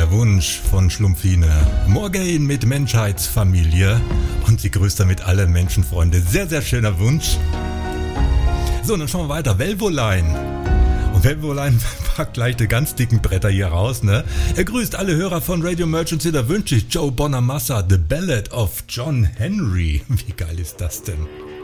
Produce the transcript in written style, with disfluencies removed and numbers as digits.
der Wunsch von Schlumpfine. Morgain mit Menschheitsfamilie. Und sie grüßt damit alle Menschenfreunde. Sehr, sehr schöner Wunsch. So, dann schauen wir weiter. Velvoline. Und Velvoline packt gleich die ganz dicken Bretter hier raus, ne? Er grüßt alle Hörer von Radio Emergency. Da wünsche ich Joe Bonamassa, The Ballad of John Henry. Wie geil ist das denn?